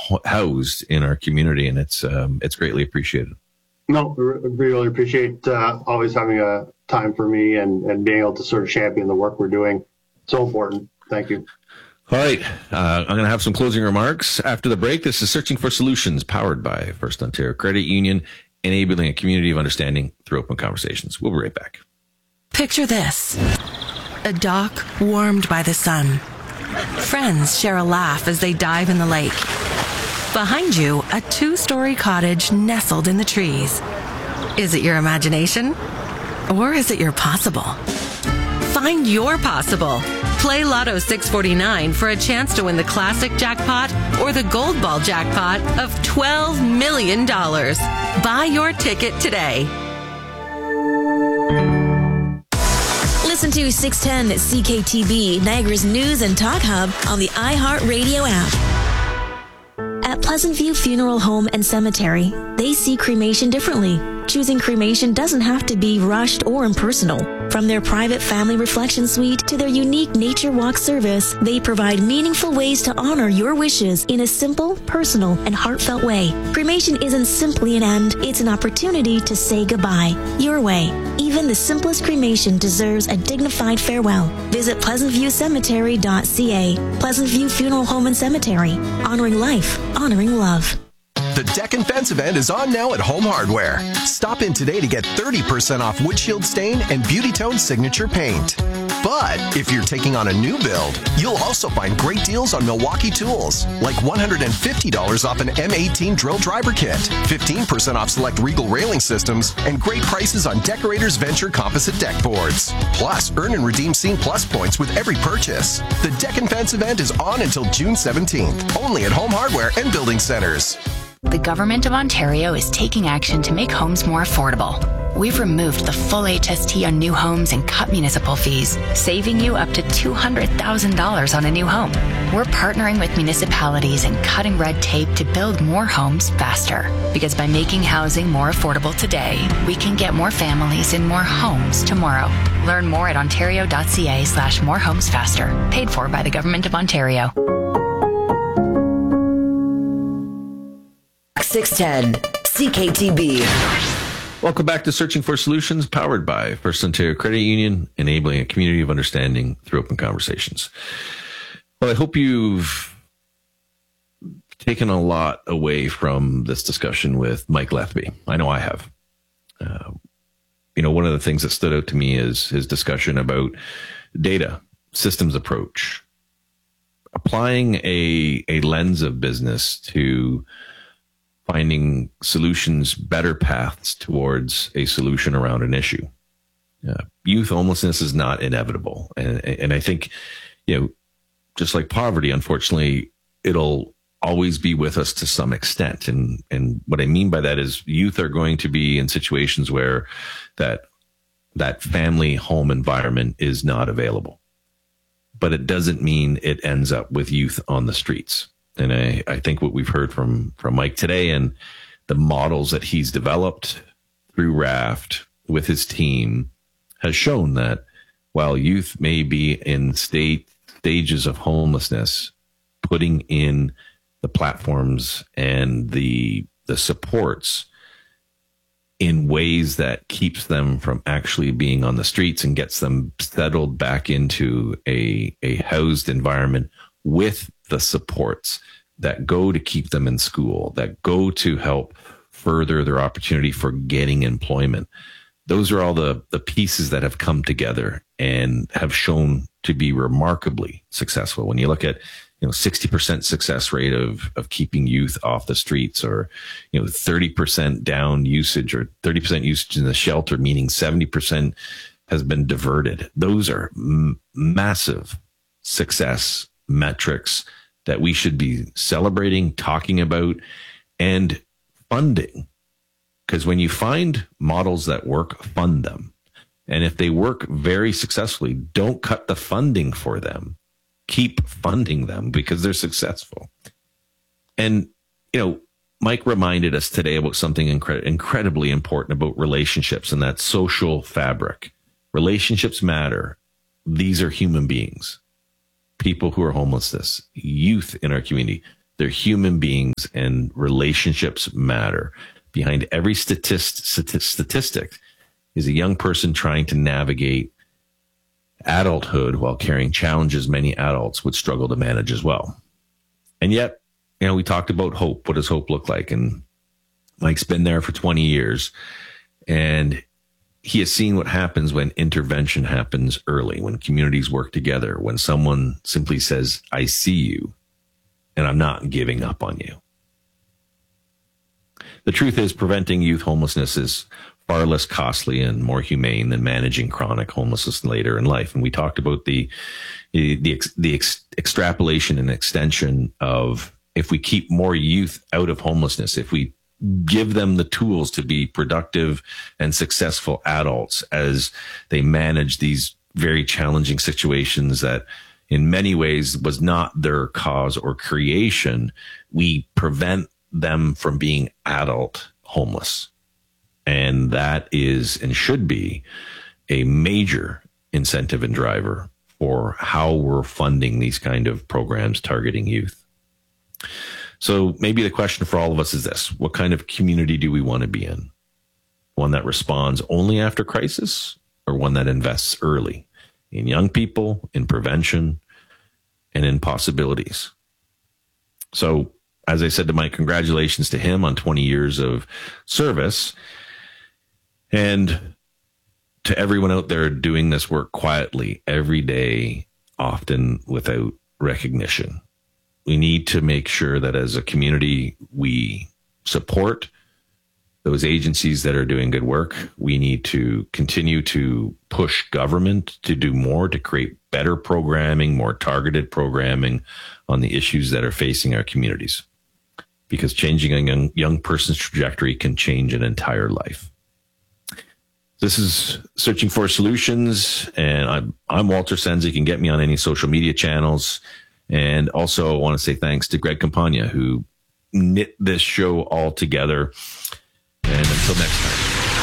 housed in our community, and it's greatly appreciated. No, we really appreciate always having a time for me and being able to sort of champion the work we're doing. So important. Thank you. All right. I'm going to have some closing remarks after the break. This is Searching for Solutions, powered by First Ontario Credit Union, enabling a community of understanding through open conversations. We'll be right back. Picture this. A dock warmed by the sun. Friends share a laugh as they dive in the lake. Behind you, a 2-story cottage nestled in the trees. Is it your imagination? Or is it your possible? Find your possible. Play Lotto 649 for a chance to win the classic jackpot or the gold ball jackpot of $12 million. Buy your ticket today. Listen to 610 CKTB, Niagara's news and talk hub on the iHeartRadio app. At Pleasant View Funeral Home and Cemetery, they see cremation differently. Choosing cremation doesn't have to be rushed or impersonal. From their private family reflection suite to their unique nature walk service, they provide meaningful ways to honor your wishes in a simple, personal, and heartfelt way. Cremation isn't simply an end, it's an opportunity to say goodbye. Your way. Even the simplest cremation deserves a dignified farewell. Visit pleasantviewcemetery.ca. Pleasant View Funeral Home and Cemetery. Honoring life, honoring love. The Deck and Fence event is on now at Home Hardware. Stop in today to get 30% off windshield stain and Beauty Tone signature paint. But if you're taking on a new build, you'll also find great deals on Milwaukee tools, like $150 off an M18 drill driver kit, 15% off select Regal railing systems, and great prices on Decorators Venture composite deck boards. Plus, earn and redeem Scene Plus points with every purchase. The Deck and Fence event is on until June 17th, only at Home Hardware and Building Centers. The Government of Ontario is taking action to make homes more affordable. We've removed the full HST on new homes and cut municipal fees, saving you up to $200,000 on a new home. We're partnering with municipalities and cutting red tape to build more homes faster. Because by making housing more affordable today, we can get more families in more homes tomorrow. Learn more at ontario.ca/morehomesfaster. Paid for by the Government of Ontario. 610 CKTB. Welcome back to Searching for Solutions, powered by First Ontario Credit Union, enabling a community of understanding through open conversations. Well, I hope you've taken a lot away from this discussion with Mike Letheby. I know I have. One of the things that stood out to me is his discussion about data, systems approach, applying a lens of business to finding solutions, better paths towards a solution around an issue. Youth homelessness is not inevitable. And I think, just like poverty, unfortunately, it'll always be with us to some extent. And what I mean by that is youth are going to be in situations where that family home environment is not available. But it doesn't mean it ends up with youth on the streets. And I think what we've heard from Mike today and the models that he's developed through RAFT with his team has shown that while youth may be in stages of homelessness, putting in the platforms and the supports in ways that keeps them from actually being on the streets and gets them settled back into a housed environment with the supports that go to keep them in school, that go to help further their opportunity for getting employment. Those are all the pieces that have come together and have shown to be remarkably successful. When you look at 60% success rate of keeping youth off the streets, or 30% down usage, or 30% usage in the shelter, meaning 70% has been diverted. Those are massive success metrics that we should be celebrating, talking about, and funding. Because when you find models that work, fund them. And if they work very successfully, don't cut the funding for them. Keep funding them because they're successful. And, Mike reminded us today about something incredibly important about relationships and that social fabric. Relationships matter. These are human beings. People who are homeless, youth in our community. They're human beings, and relationships matter. Behind every statistic is a young person trying to navigate adulthood while carrying challenges many adults would struggle to manage as well. And yet, we talked about hope. What does hope look like? And Mike's been there for 20 years, and he has seen what happens when intervention happens early, when communities work together, when someone simply says, I see you, and I'm not giving up on you. The truth is, preventing youth homelessness is far less costly and more humane than managing chronic homelessness later in life. And we talked about the extrapolation and extension of, if we keep more youth out of homelessness, if we give them the tools to be productive and successful adults as they manage these very challenging situations that in many ways was not their cause or creation, we prevent them from being adult homeless. And that is and should be a major incentive and driver for how we're funding these kind of programs targeting youth. So maybe the question for all of us is this: what kind of community do we want to be in? One that responds only after crisis, or one that invests early in young people, in prevention, and in possibilities? So, as I said to Mike, congratulations to him on 20 years of service. And to everyone out there doing this work quietly every day, often without recognition. We need to make sure that as a community, we support those agencies that are doing good work. We need to continue to push government to do more, to create better programming, more targeted programming on the issues that are facing our communities. Because changing a young person's trajectory can change an entire life. This is Searching for Solutions, and I'm Walter Senza. You can get me on any social media channels. And also I want to say thanks to Greg Campagna, who knit this show all together. And until next time.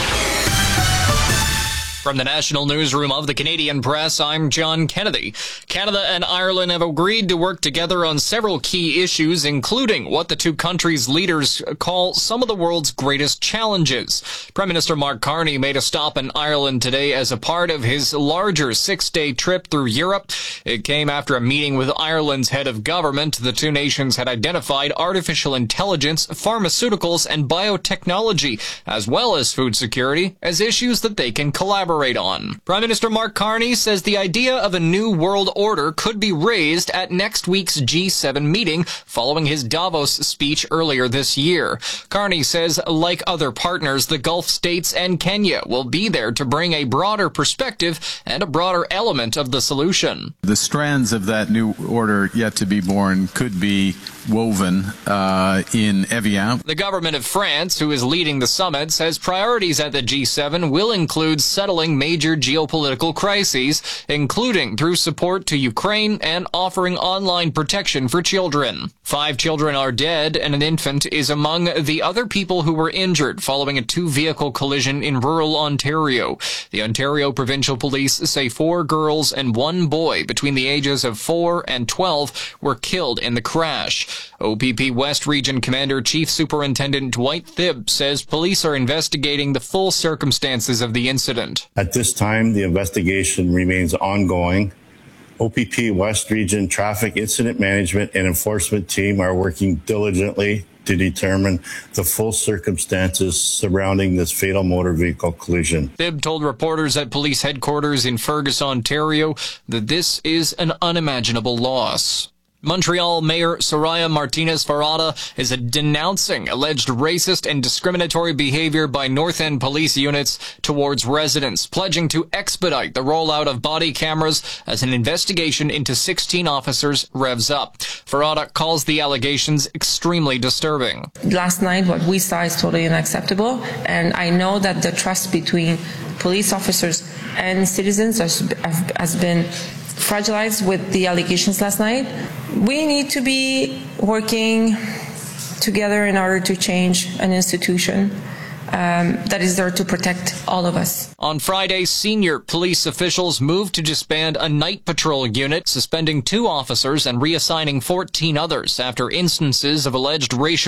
From the National Newsroom of the Canadian Press, I'm John Kennedy. Canada and Ireland have agreed to work together on several key issues, including what the two countries' leaders call some of the world's greatest challenges. Prime Minister Mark Carney made a stop in Ireland today as a part of his larger 6-day trip through Europe. It came after a meeting with Ireland's head of government. The two nations had identified artificial intelligence, pharmaceuticals, and biotechnology, as well as food security, as issues that they can collaborate on. Prime Minister Mark Carney says the idea of a new world order could be raised at next week's G7 meeting following his Davos speech earlier this year. Carney says, like other partners, the Gulf states and Kenya will be there to bring a broader perspective and a broader element of the solution. The strands of that new order yet to be born could be woven in Evian. The government of France, who is leading the summit, says priorities at the G7 will include settling major geopolitical crises, including through support to Ukraine and offering online protection for children. 5 children are dead, and an infant is among the other people who were injured following a 2-vehicle collision in rural Ontario. The Ontario Provincial Police say 4 girls and 1 boy between the ages of 4 and 12 were killed in the crash. OPP West Region Commander Chief Superintendent Dwight Thibb says police are investigating the full circumstances of the incident. At this time, the investigation remains ongoing. OPP West Region Traffic Incident Management and Enforcement Team are working diligently to determine the full circumstances surrounding this fatal motor vehicle collision. Thibb told reporters at police headquarters in Fergus, Ontario, that this is an unimaginable loss. Montreal Mayor Soraya Martinez-Farada is denouncing alleged racist and discriminatory behavior by North End police units towards residents, pledging to expedite the rollout of body cameras as an investigation into 16 officers revs up. Farada calls the allegations extremely disturbing. Last night, what we saw is totally unacceptable, and I know that the trust between police officers and citizens has been fragilized with the allegations last night. We need to be working together in order to change an institution. that is there to protect all of us. On Friday, senior police officials moved to disband a night patrol unit, suspending 2 officers and reassigning 14 others after instances of alleged racial